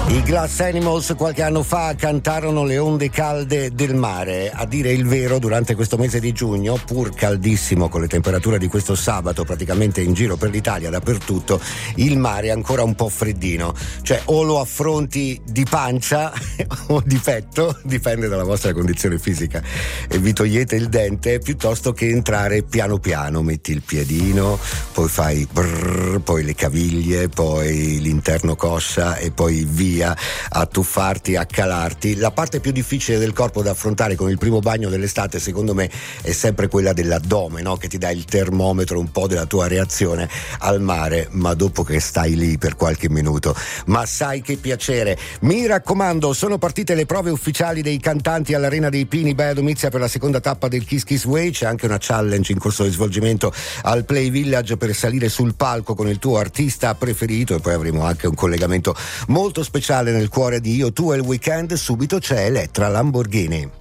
I Glass Animals qualche anno fa cantarono le onde calde del mare. A dire il vero, durante questo mese di giugno, pur caldissimo con le temperature di questo sabato praticamente in giro per l'Italia dappertutto, il mare è ancora un po' freddino. Cioè o lo affronti di pancia o di petto, dipende dalla vostra condizione fisica, e vi togliete il dente, piuttosto che entrare piano piano. Metti il piedino, poi fai brrr, poi le caviglie, poi l'interno coscia e poi via a tuffarti, a calarti. La parte più difficile del corpo da affrontare con il primo bagno dell'estate, secondo me, è sempre quella dell'addome, no? Che ti dà il termometro un po' della tua reazione al mare, ma dopo che stai lì per qualche minuto. Ma sai che piacere! Mi raccomando, sono partite le prove ufficiali dei cantanti all'Arena dei Pini Baia Domizia per la seconda tappa del Kiss Kiss Way. C'è anche una challenge in corso di svolgimento al Play Village per salire sul palco con il tuo artista preferito, e poi avremo anche un collegamento molto speciale nel cuore di Io, Tu e il Weekend. Subito c'è Elettra Lamborghini.